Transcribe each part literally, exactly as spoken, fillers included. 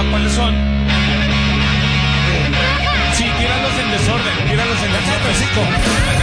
¿cuáles son? Sí, tíralos en desorden, tíralos en desorden.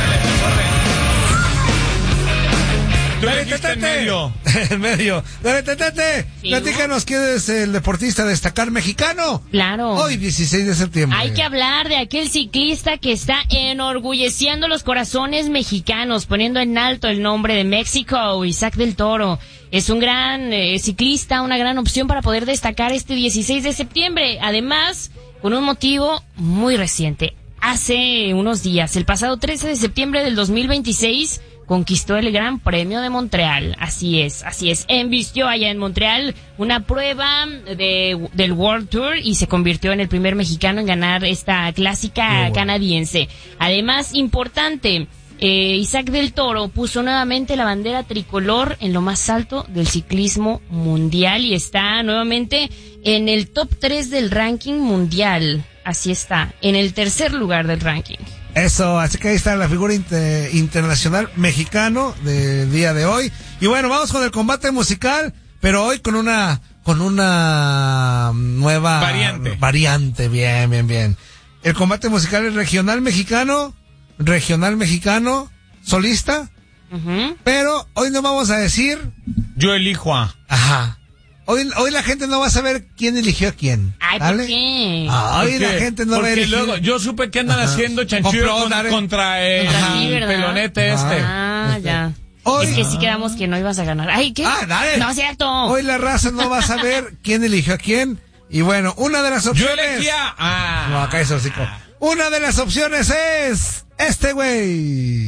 Tú elegiste en medio. En medio. Dale, Tetete. Sí, Platícanos quién es el deportista a destacar mexicano. Claro. Hoy, dieciséis de septiembre. Hay que hablar de aquel ciclista que está enorgulleciendo los corazones mexicanos, poniendo en alto el nombre de México, Isaac del Toro. Es un gran eh, ciclista, una gran opción para poder destacar este dieciséis de septiembre. Además, con un motivo muy reciente. Hace unos días, el pasado trece de septiembre del dos mil veintiséis, conquistó el Gran Premio de Montreal. Así es, así es. Embistió allá en Montreal una prueba de, del World Tour y se convirtió en el primer mexicano en ganar esta clásica oh, bueno. canadiense. Además, importante, eh, Isaac del Toro puso nuevamente la bandera tricolor en lo más alto del ciclismo mundial y está nuevamente en el top tres del ranking mundial. Así está, en el tercer lugar del ranking. Eso, así que ahí está la figura inter- internacional mexicano del día de hoy. Y bueno, vamos con el combate musical, pero hoy con una con una nueva variante. Variante, bien, bien, bien. El combate musical es regional mexicano, regional mexicano, solista, Uh-huh. pero hoy no vamos a decir... Yo elijo a... Ajá. Hoy, hoy la gente no va a saber quién eligió a quién. Ay, ¿vale? ¿por qué? Ah, hoy la Porque- gente no va a Porque elegir. luego, yo supe que andan Ajá. haciendo chanchullo Complot, con- dale. contra el Contra ti, ¿verdad? pelonete este. Ah, ya. Hoy- Es que sí quedamos que no ibas a ganar. Ay, ¿qué? Ah, dale. No es cierto. Hoy la raza no va a saber quién eligió a quién. Y bueno, una de las Yo opciones... elegía a... No, acá es hocico. Una de las opciones es... Este güey.